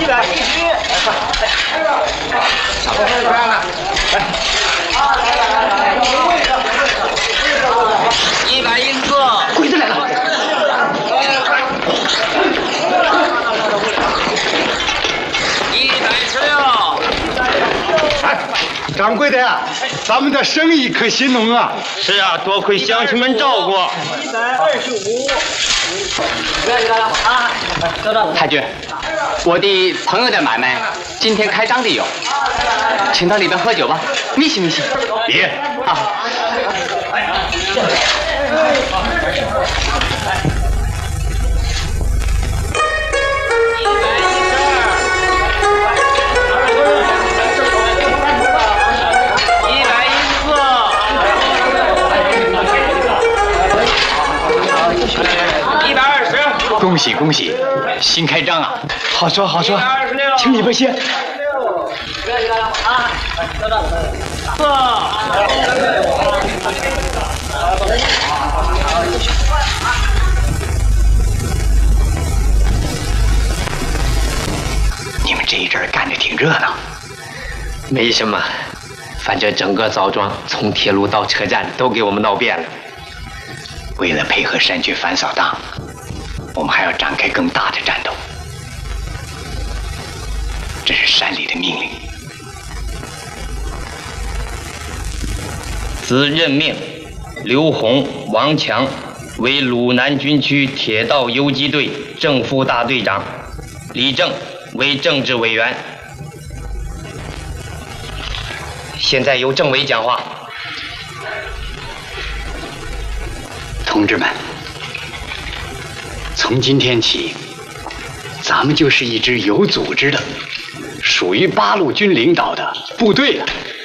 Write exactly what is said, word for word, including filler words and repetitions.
一百一十。上来，来来。一百一十四。鬼子来了！一百十六。 哎，掌柜的呀，咱们的生意可兴隆啊！ 是啊，多亏乡亲们照顾。 一百二十五。 太君，我的朋友的买卖今天开张的有，请到里边喝酒吧，密西密西。 别啊。 恭喜恭喜，新开张啊！ 好说好说，请你们先。 你们这一阵儿干得挺热闹。 没什么，反正整个枣庄从铁路到车站都给我们闹遍了。 为了配合山区反扫荡，我们还要展开更大的战斗，这是山里的命令。 兹任命刘洪、王强为鲁南军区铁道游击队正副大队长，李正为政治委员。现在由政委讲话。 同志们，从今天起，咱们就是一支有组织的、属于八路军领导的部队了。